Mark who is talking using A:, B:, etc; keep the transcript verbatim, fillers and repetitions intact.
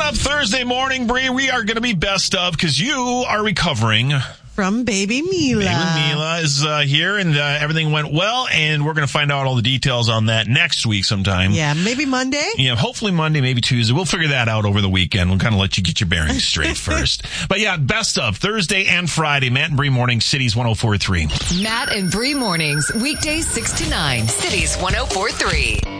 A: up Thursday morning, Bree. We are going to be best of because you are recovering
B: from baby Mila.
A: Baby Mila is uh, here, and uh, everything went well, and we're going to find out all the details on that next week sometime.
B: Yeah, maybe Monday?
A: Yeah, hopefully Monday, maybe Tuesday. We'll figure that out over the weekend. We'll kind of let you get your bearings straight first. But yeah, best of Thursday and Friday. Matt and Bree Mornings, Cities one oh four point three.
C: Matt and Bree Mornings, weekdays six to nine, Cities one oh four point three.